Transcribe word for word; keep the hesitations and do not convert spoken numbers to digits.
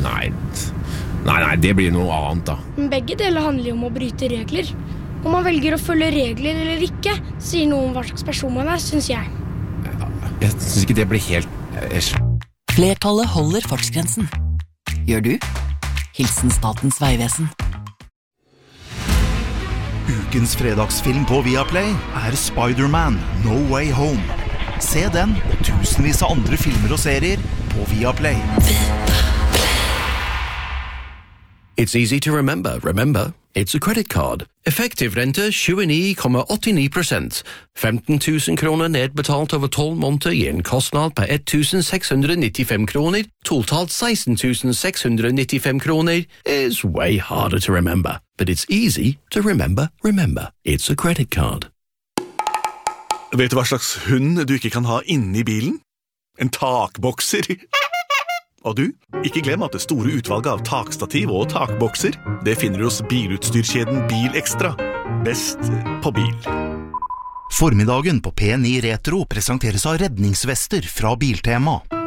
Nei, nei, nei, det blir noe annet da. Men begge deler handler jo om å bryte regler. Om man velger å følge regler eller ikke, sier noe om hva slags person man er, synes jeg. Jeg synes ikke det blir helt... Jeg... Flertallet holder fartsgrensen. Gjør du? Hilsen Statens Vegvesen. Ukens fredagsfilm på Viaplay er Spider-Man No Way Home. Se den og tusenvis av andre filmer og serier på Viaplay. It's easy to remember. Remember, it's a credit card. Effektiv rente tjueni komma åttionio procent. femten tusen kroner nedbetalt over tolv måneder gir en kostnad på ett tusen sex hundred nittiofem kroner. Totalt sexton tusen sex hundred nittiofem kroner is way harder to remember. But it's easy to remember. Remember, it's a credit card. Vet du hva slags hund du ikke kan ha inne I bilen? En takbokser. Og du, ikke glem at det store utvalget av takstativ og takbokser, det finner du hos bilutstyrkjeden Bil Extra. Best på bil. Formiddagen på P ni Retro presenteres av redningsvester fra Biltema.